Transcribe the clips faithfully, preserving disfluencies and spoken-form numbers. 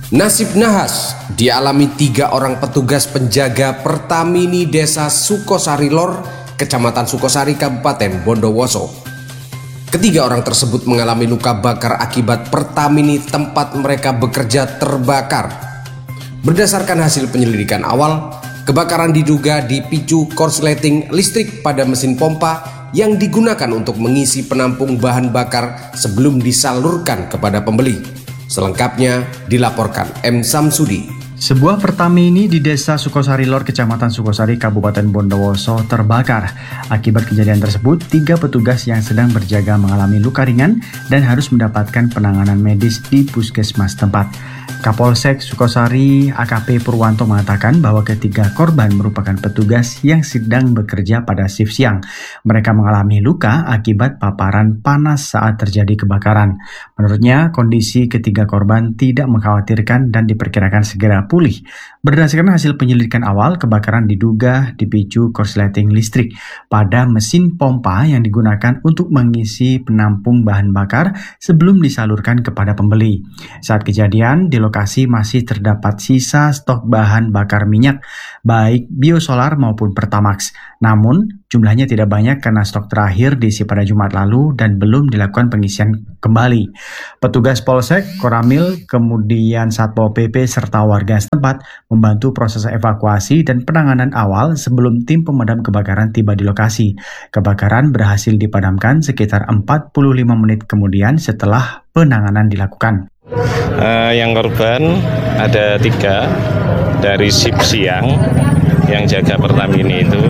Nasib nahas dialami tiga orang petugas penjaga Pertamini Desa Sukosari Lor, Kecamatan Sukosari, Kabupaten Bondowoso. Ketiga orang tersebut mengalami luka bakar akibat Pertamini tempat mereka bekerja terbakar. Berdasarkan hasil penyelidikan awal, kebakaran diduga dipicu korsleting listrik pada mesin pompa yang digunakan untuk mengisi penampung bahan bakar sebelum disalurkan kepada pembeli. Selengkapnya dilaporkan M. Samsudi. Sebuah Pertamini di Desa Sukosari Lor, Kecamatan Sukosari, Kabupaten Bondowoso terbakar. Akibat kejadian tersebut, tiga petugas yang sedang berjaga mengalami luka ringan dan harus mendapatkan penanganan medis di puskesmas tempat. Kapolsek Sukosari A K P Purwanto mengatakan bahwa ketiga korban merupakan petugas yang sedang bekerja pada shift siang. Mereka mengalami luka akibat paparan panas saat terjadi kebakaran. Menurutnya, kondisi ketiga korban tidak mengkhawatirkan dan diperkirakan segera pulih. Berdasarkan hasil penyelidikan awal, kebakaran diduga dipicu korsleting listrik pada mesin pompa yang digunakan untuk mengisi penampung bahan bakar sebelum disalurkan kepada pembeli. Saat kejadian, di lokasi masih terdapat sisa stok bahan bakar minyak, baik biosolar maupun Pertamax. Namun, jumlahnya tidak banyak karena stok terakhir diisi pada Jumat lalu dan belum dilakukan pengisian kembali. Petugas Polsek, Koramil, kemudian Satpol P P serta warga setempat membantu proses evakuasi dan penanganan awal sebelum tim pemadam kebakaran tiba di lokasi. Kebakaran berhasil dipadamkan sekitar empat puluh lima menit kemudian setelah penanganan dilakukan. Uh, yang korban ada tiga dari shift siang yang jaga Pertamini itu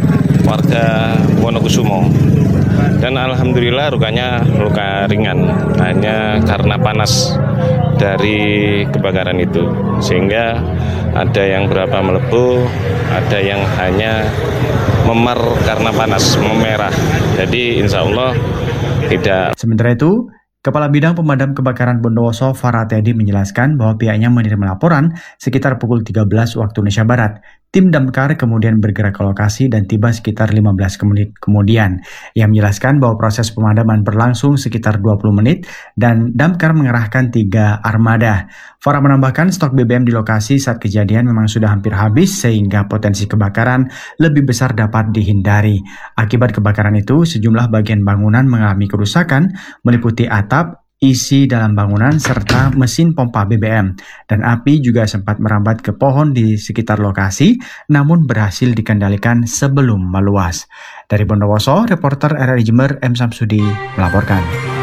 warga Wonokusumo, dan alhamdulillah lukanya luka ringan hanya karena panas dari kebakaran itu, sehingga ada yang berapa melepuh, ada yang hanya memar karena panas, memerah. Jadi insya Allah tidak. Sementara itu, Kepala Bidang Pemadam Kebakaran Bondowoso Farah Teddy menjelaskan bahwa pihaknya menerima laporan sekitar pukul tiga belas waktu Indonesia Barat. Tim damkar kemudian bergerak ke lokasi dan tiba sekitar lima belas menit kemudian. Ia menjelaskan bahwa proses pemadaman berlangsung sekitar dua puluh menit dan damkar mengerahkan tiga armada. Farah menambahkan stok B B M di lokasi saat kejadian memang sudah hampir habis sehingga potensi kebakaran lebih besar dapat dihindari. Akibat kebakaran itu, sejumlah bagian bangunan mengalami kerusakan meliputi atap, isi dalam bangunan, serta mesin pompa B B M. Dan api juga sempat merambat ke pohon di sekitar lokasi, namun berhasil dikendalikan sebelum meluas. Dari Bondowoso, reporter R R I Jember M. Samsudi melaporkan.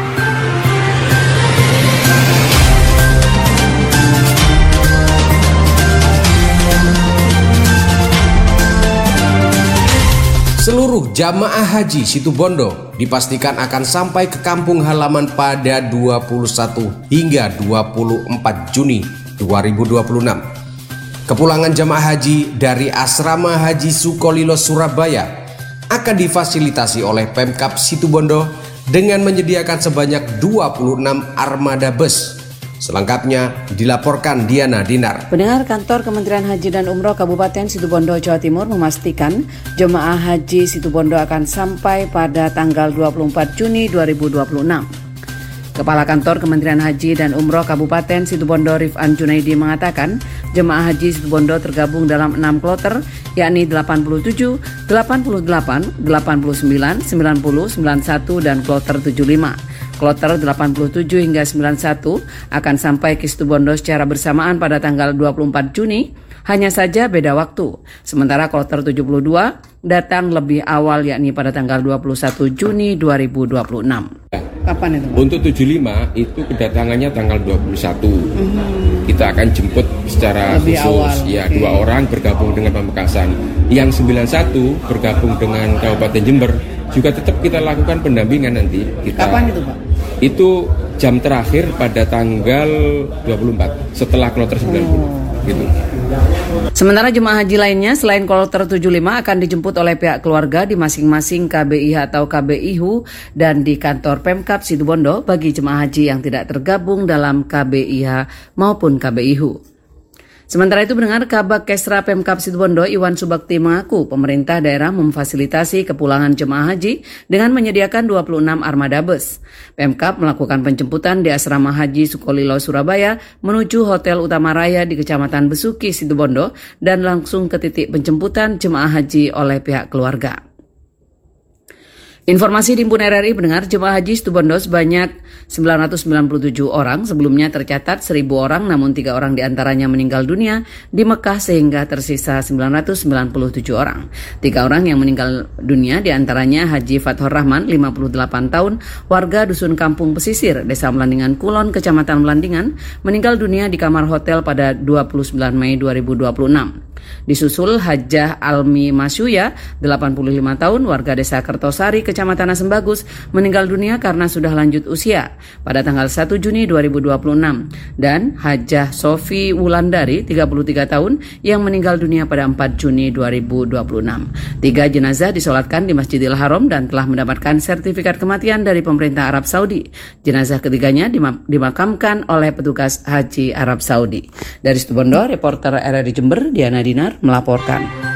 Seluruh jamaah haji Situbondo dipastikan akan sampai ke kampung halaman pada dua puluh satu hingga dua puluh empat Juni dua ribu dua puluh enam. Kepulangan jamaah haji dari Asrama Haji Sukolilo Surabaya akan difasilitasi oleh Pemkab Situbondo dengan menyediakan sebanyak dua puluh enam armada bus. Selengkapnya dilaporkan Diana Dinar. Pendengar, Kantor Kementerian Haji dan Umroh Kabupaten Situbondo, Jawa Timur memastikan jemaah haji Situbondo akan sampai pada tanggal dua puluh empat Juni dua ribu dua puluh enam. Kepala Kantor Kementerian Haji dan Umroh Kabupaten Situbondo Rifan Junaidi mengatakan jemaah haji Situbondo tergabung dalam enam kloter, yakni delapan puluh tujuh, delapan puluh delapan, delapan puluh sembilan, sembilan puluh, sembilan puluh satu, dan kloter tujuh puluh lima. Kloter delapan puluh tujuh hingga sembilan puluh satu akan sampai ke Situbondo secara bersamaan pada tanggal dua puluh empat Juni, hanya saja beda waktu. Sementara kloter tujuh puluh dua datang lebih awal, yakni pada tanggal dua puluh satu Juni dua ribu dua puluh enam. Kapan itu? Untuk tujuh puluh lima itu kedatangannya tanggal dua puluh satu. Mm-hmm. Kita akan jemput secara lebih khusus awal. Ya, okay. Dua orang bergabung dengan Pamekasan. Yang sembilan puluh satu bergabung dengan Kabupaten Jember. Juga tetap kita lakukan pendampingan nanti. Kita, Kapan itu, Pak? Itu jam terakhir pada tanggal dua puluh empat setelah kloter sembilan puluh. Oh. Gitu. Sementara jemaah haji lainnya selain kloter tujuh puluh lima akan dijemput oleh pihak keluarga di masing-masing K B I H atau K B I H U dan di kantor Pemkab Situbondo bagi jemaah haji yang tidak tergabung dalam K B I H maupun K B I H U. Sementara itu, pendengar, Kabak Kesra Pemkab Situbondo Iwan Subakti mengaku pemerintah daerah memfasilitasi kepulangan jemaah haji dengan menyediakan dua puluh enam armada bus. Pemkab melakukan penjemputan di Asrama Haji Sukolilo Surabaya menuju Hotel Utama Raya di Kecamatan Besuki Situbondo dan langsung ke titik penjemputan jemaah haji oleh pihak keluarga. Informasi Himpun R R I, pendengar, jemaah haji Situbondo sebanyak sembilan ratus sembilan puluh tujuh orang, sebelumnya tercatat seribu orang namun tiga orang diantaranya meninggal dunia di Mekah sehingga tersisa sembilan ratus sembilan puluh tujuh orang. Tiga orang yang meninggal dunia diantaranya Haji Fathur Rahman, lima puluh delapan tahun, warga Dusun Kampung Pesisir, Desa Melandingan Kulon, Kecamatan Melandingan, meninggal dunia di kamar hotel pada dua puluh sembilan Mei dua ribu dua puluh enam. Disusul Hajah Almi Masyuya, delapan puluh lima tahun, warga Desa Kertosari, Kecamatan Asem Bagus, meninggal dunia karena sudah lanjut usia pada tanggal satu Juni dua ribu dua puluh enam. Dan Hajah Sofi Wulandari, tiga puluh tiga tahun, yang meninggal dunia pada empat Juni dua ribu dua puluh enam. Tiga jenazah disolatkan di Masjidil Haram dan telah mendapatkan sertifikat kematian dari pemerintah Arab Saudi. Jenazah ketiganya dimakamkan oleh petugas haji Arab Saudi. Dari Situbondo, reporter R R I Jember, Diana Dinar melaporkan.